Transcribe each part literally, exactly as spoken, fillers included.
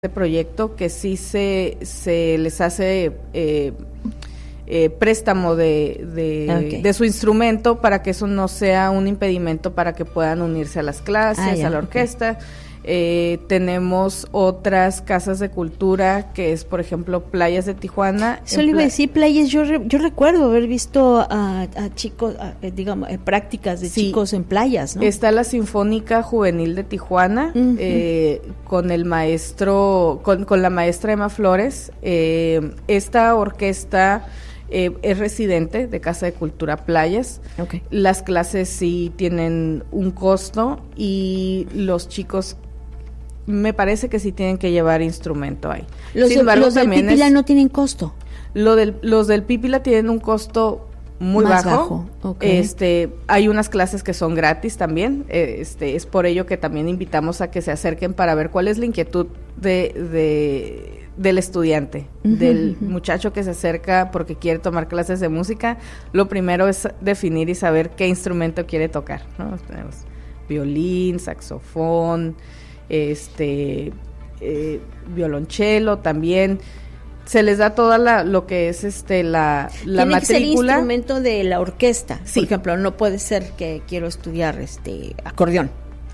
proyecto que sí se, se les hace eh, eh, préstamo de, de, okay. de su instrumento para que eso no sea un impedimento para que puedan unirse a las clases, ah, ya, a la orquesta. Okay. Eh, tenemos otras casas de cultura que es, por ejemplo, Playas de Tijuana. Eso le iba a decir, Playas, yo re, yo recuerdo haber visto a, a chicos, a, digamos, a prácticas de sí. chicos en playas, ¿no? Está la Sinfónica Juvenil de Tijuana, uh-huh. eh, con el maestro, con, con la maestra Emma Flores. Eh, esta orquesta eh, es residente de Casa de Cultura Playas. Okay. Las clases sí tienen un costo y los chicos me parece que sí tienen que llevar instrumento ahí. Los, Sin embargo, los del Pípila es, no tienen costo. Lo del, los del Pípila tienen un costo muy Más bajo. bajo. Okay. Este, hay unas clases que son gratis también. Este, es por ello que también invitamos a que se acerquen para ver cuál es la inquietud de, de del estudiante, uh-huh, del uh-huh. muchacho que se acerca porque quiere tomar clases de música. Lo primero es definir y saber qué instrumento quiere tocar, ¿no? Tenemos violín, saxofón, este eh, violonchelo también. Se les da toda la lo que es este la la Tiene matrícula. Que ser instrumento de la orquesta. Sí. Por ejemplo, no puede ser que quiero estudiar este acordeón.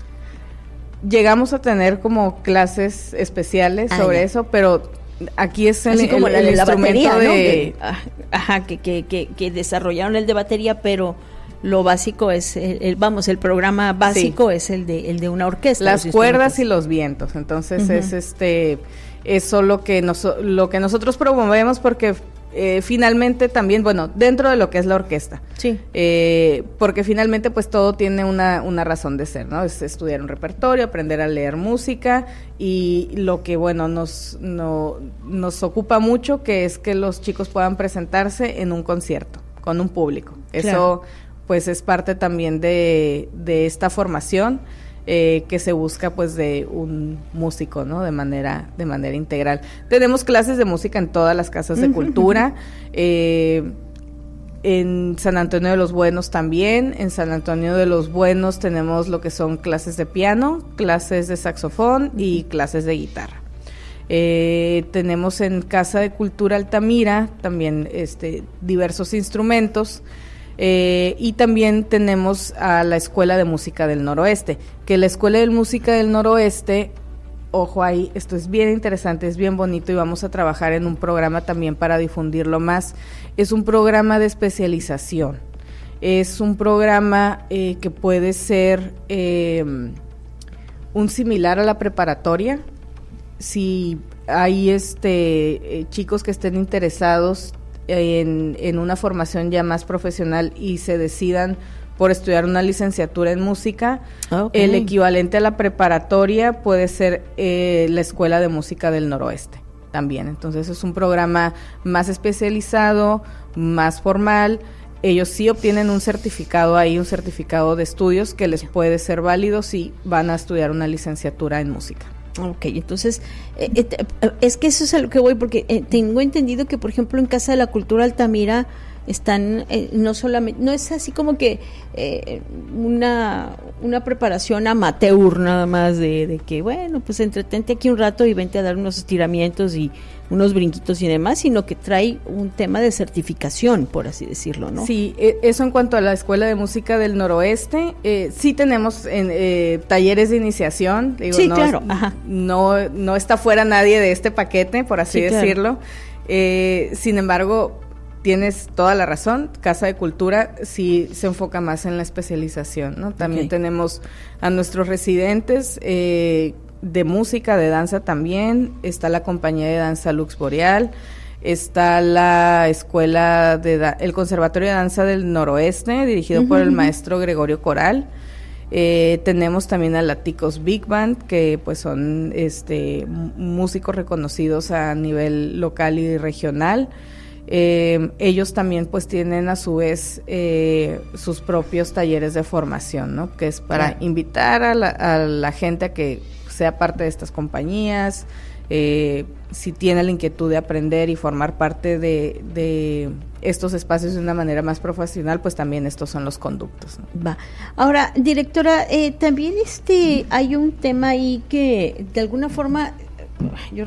Llegamos a tener como clases especiales ah, sobre ya. eso, pero aquí es el, Así como el, la, el la instrumento batería, de ¿no? que, ajá, que, que, que, que desarrollaron el de batería, pero lo básico es, el, el vamos, el programa básico sí. es el de el de una orquesta. Las cuerdas y los vientos, entonces uh-huh. es este eso lo que nos, lo que nosotros promovemos porque eh, finalmente también, bueno, dentro de lo que es la orquesta, sí, eh, porque finalmente pues todo tiene una una razón de ser, ¿no? Es estudiar un repertorio, aprender a leer música y lo que bueno nos no, nos ocupa mucho que es que los chicos puedan presentarse en un concierto con un público. Eso claro. pues es parte también de, de esta formación eh, que se busca pues de un músico, ¿no? De manera de manera integral. Tenemos clases de música en todas las casas de uh-huh, cultura, uh-huh. eh, en San Antonio de los Buenos también. En San Antonio de los Buenos tenemos lo que son clases de piano, clases de saxofón uh-huh. y clases de guitarra. Eh, tenemos en Casa de Cultura Altamira también este diversos instrumentos. Eh, y también tenemos a la Escuela de Música del Noroeste, que la Escuela de Música del Noroeste, ojo ahí, esto es bien interesante, es bien bonito y vamos a trabajar en un programa también para difundirlo más. Es un programa de especialización, es un programa eh, que puede ser eh, un similar a la preparatoria. Si hay este eh, chicos que estén interesados En, en una formación ya más profesional y se decidan por estudiar una licenciatura en música, okay. el equivalente a la preparatoria puede ser eh, la Escuela de Música del Noroeste también. Entonces es un programa más especializado, más formal. Ellos sí obtienen un certificado ahí, un certificado de estudios que les puede ser válido si van a estudiar una licenciatura en música. Ok, entonces, eh, eh, es que eso es a lo que voy, porque eh, tengo entendido que, por ejemplo, en Casa de la Cultura Altamira están, eh, no solamente, no es así como que eh, una una preparación amateur nada más de, de que, bueno, pues entretente aquí un rato y vente a dar unos estiramientos y unos brinquitos y demás, sino que trae un tema de certificación, por así decirlo, ¿no? Sí, eso en cuanto a la Escuela de Música del Noroeste, eh, sí tenemos en, eh, talleres de iniciación, digo, sí, no, claro, ajá. no no está fuera nadie de este paquete, por así sí, decirlo, claro. eh, sin embargo, tienes toda la razón, Casa de Cultura sí se enfoca más en la especialización, ¿no? También okay. tenemos a nuestros residentes eh, de música, de danza también, está la compañía de danza Lux Boreal, está la escuela de da- el Conservatorio de Danza del Noroeste, dirigido uh-huh. por el maestro Gregorio Coral. Eh, tenemos también a la Ticos Big Band, que pues son este músicos reconocidos a nivel local y regional. Eh, ellos también pues tienen a su vez eh, sus propios talleres de formación, ¿no? Que es para claro. invitar a la, a la gente a que sea parte de estas compañías, eh, si tiene la inquietud de aprender y formar parte de, de estos espacios de una manera más profesional, pues también estos son los conductos, ¿no? Va. Ahora, directora, eh, también este hay un tema ahí que de alguna forma yo